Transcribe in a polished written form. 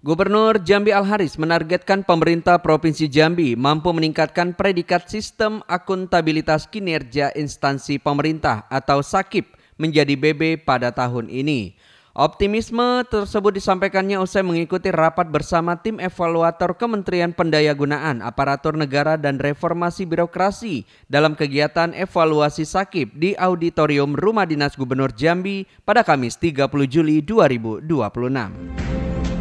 Gubernur Jambi Al-Haris menargetkan pemerintah Provinsi Jambi mampu meningkatkan predikat sistem akuntabilitas kinerja instansi pemerintah atau SAKIP menjadi BB pada tahun ini. Optimisme tersebut disampaikannya usai mengikuti rapat bersama tim evaluator Kementerian Pendayagunaan Aparatur Negara dan Reformasi Birokrasi dalam kegiatan evaluasi SAKIP di Auditorium Rumah Dinas Gubernur Jambi pada Kamis 30 Juli 2026.